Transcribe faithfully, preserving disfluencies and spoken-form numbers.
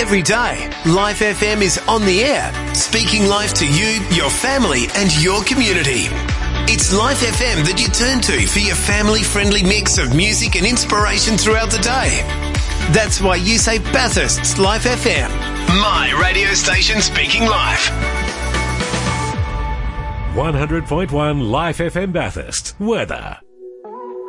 Every day, Life F M is on the air, speaking life to you, your family and your community. It's Life F M that you turn to for your family-friendly mix of music and inspiration throughout the day. That's why you say Bathurst's Life F M. My radio station speaking life. one hundred point one Life F M Bathurst. Weather.